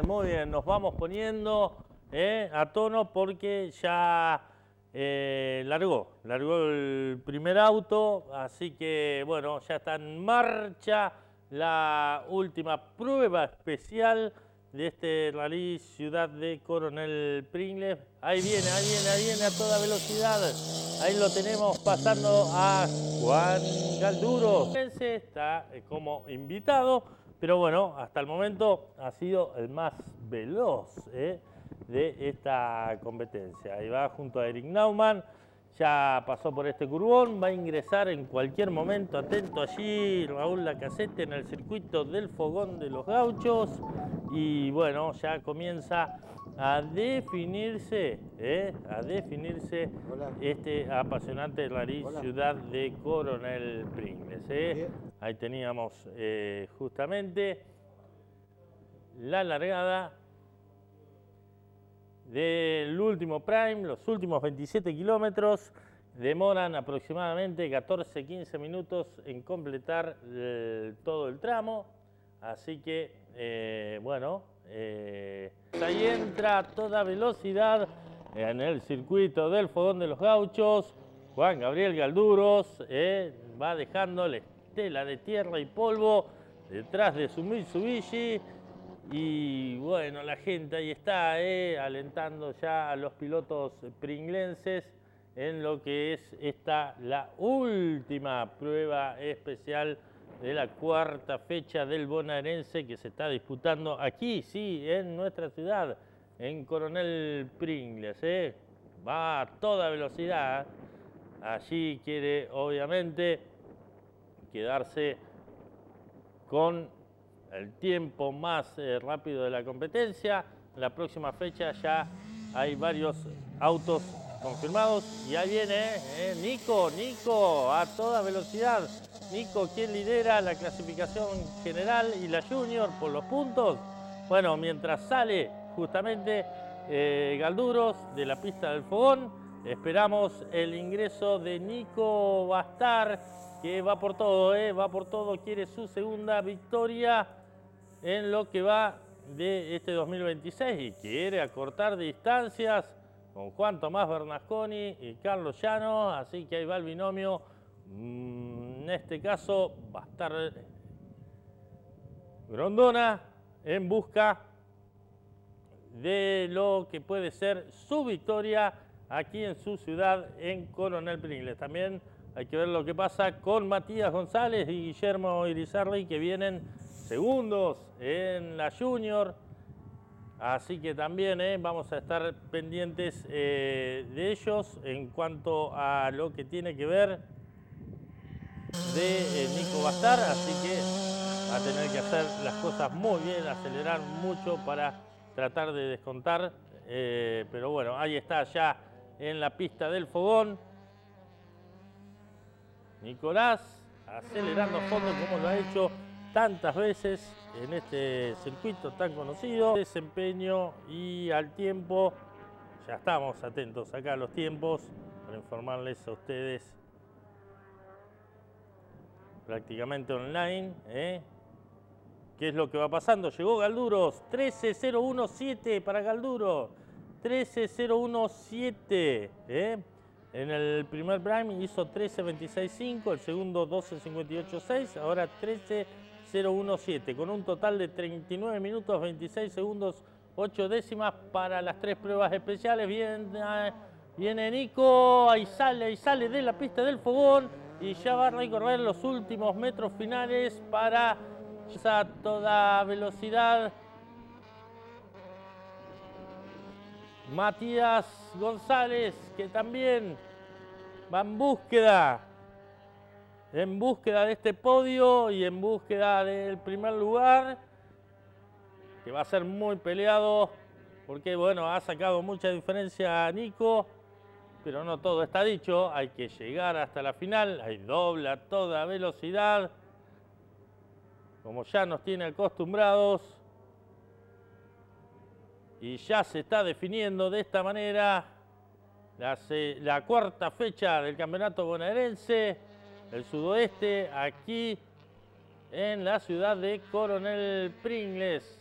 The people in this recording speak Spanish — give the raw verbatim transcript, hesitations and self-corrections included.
bien, muy bien. Nos vamos poniendo eh, a tono porque ya eh, largó, largó el primer auto, así que bueno, ya está en marcha la última prueba especial de este rally Ciudad de Coronel Pringles. Ahí viene, ahí viene, ahí viene a toda velocidad. Ahí lo tenemos pasando a Juan Galduros. Está como invitado, pero bueno, hasta el momento ha sido el más veloz ¿eh? de esta competencia. Ahí va junto a Eric Naumann. Ya pasó por este curvón, va a ingresar en cualquier momento, atento allí, Raúl Lacazette en el circuito del Fogón de los Gauchos. Y bueno, ya comienza a definirse, ¿eh? a definirse Hola. este apasionante rally Hola. Ciudad de Coronel Pringles. ¿eh? Ahí teníamos eh, justamente la largada del último prime, los últimos veintisiete kilómetros demoran aproximadamente catorce a quince minutos en completar el, todo el tramo, así que eh, bueno, eh, ahí entra a toda velocidad en el circuito del Fogón de los Gauchos Juan Gabriel Galduros, eh, va dejando la estela de tierra y polvo detrás de su Mitsubishi. Y bueno, la gente ahí está, eh, alentando ya a los pilotos pringlenses en lo que es esta, la última prueba especial de la cuarta fecha del bonaerense que se está disputando aquí, sí, en nuestra ciudad, en Coronel Pringles. Eh. Va a toda velocidad, allí quiere obviamente quedarse con el tiempo más eh, rápido de la competencia. En la próxima fecha ya hay varios autos confirmados y ahí viene eh, Nico, Nico a toda velocidad. Nico, quien lidera la clasificación general y la junior por los puntos. Bueno, mientras sale justamente eh, Galduros de la pista del Fogón, esperamos el ingreso de Nico Bastar, que va por todo, eh, va por todo, quiere su segunda victoria en lo que va de este dos mil veintiséis y quiere acortar distancias con Juan Tomás Bernasconi y Carlos Llano, así que ahí va el binomio. En este caso va a estar Grondona en busca de lo que puede ser su victoria aquí en su ciudad, en Coronel Pringles. También hay que ver lo que pasa con Matías González y Guillermo Irizarry, que vienen segundos en la junior, así que también eh, vamos a estar pendientes eh, de ellos en cuanto a lo que tiene que ver de eh, Nico Bastar, así que va a tener que hacer las cosas muy bien, acelerar mucho para tratar de descontar, eh, pero bueno, ahí está ya en la pista del Fogón Nicolás, acelerando a fondo como lo ha hecho tantas veces en este circuito tan conocido. Desempeño y al tiempo, ya estamos atentos acá a los tiempos para informarles a ustedes prácticamente online, ¿eh? ¿Qué es lo que va pasando? Llegó Galduros, trece cero uno siete para Galduros, trece cero uno siete, ¿eh? En el primer prime hizo trece veintiséis cinco, el segundo doce cincuenta y ocho seis, ahora trece cero uno siete, con un total de treinta y nueve minutos, veintiséis segundos, ocho décimas para las tres pruebas especiales. Viene, viene Nico, ahí sale, ahí sale de la pista del Fogón y ya va a recorrer los últimos metros finales para a toda velocidad. Matías González, que también va en búsqueda, en búsqueda de este podio y en búsqueda del primer lugar, que va a ser muy peleado, porque bueno, ha sacado mucha diferencia a Nico, pero no todo está dicho, hay que llegar hasta la final, hay doble a toda velocidad, como ya nos tiene acostumbrados. Y ya se está definiendo de esta manera la, la cuarta fecha del campeonato bonaerense, el sudoeste, aquí en la ciudad de Coronel Pringles.